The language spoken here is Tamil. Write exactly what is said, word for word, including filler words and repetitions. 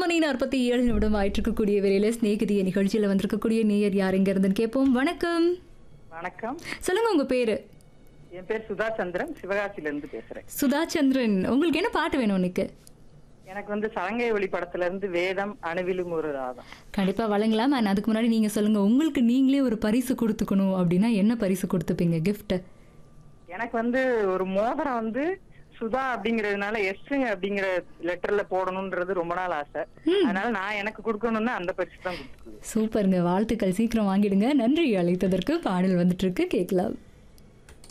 மணி நாற்பத்தி ஏழு நிமிடம் ஆயிட்டு இருக்கக்கூடிய வேலையில ஸ்நேகிதிய நிகழ்ச்சியில வந்திருக்கக்கூடிய நேயர் யார் எங்க இருந்துன்னு கேட்போம். வணக்கம். வணக்கம். சொல்லுங்க உங்க பேரு. என் பேர் சுதா சந்திரன், சிவகாசில இருந்து பேசுறேன். சுதா சந்திரன், உங்களுக்கு என்ன பாட்டு வேணும் இன்னைக்கு? எனக்கு வந்து சலங்கை ஒளி படத்துல இருந்து வேதம் அணுவிலும் ஒரு ராகம். கண்டிப்பா வழங்கலாம். அண்ட் அதுக்கு முன்னாடி நீங்க சொல்லுங்க, உங்களுக்கு நீங்களே ஒரு பரிசு கொடுத்துக்கணும் அப்படின்னா என்ன பரிசு கொடுத்துப்பீங்க கிஃப்ட்? எனக்கு வந்து ஒரு மோதிரம் வந்து சுதா அப்படிங்கறதுனால எஸ்ங்க அப்படிங்கிற லெட்டர்ல போடணும்ன்றது ரொம்ப நாள் ஆசை. அதனால நான் எனக்கு கொடுக்கணும்னா அந்த பரிசு தான் கொடுத்துருவேன். சூப்பருங்க, வாழ்த்துக்கள், சீக்கிரம் வாங்கிடுங்க. நன்றி அழைத்ததற்கு. பாடல் வந்துட்டு இருக்கு, கேட்கலாம்.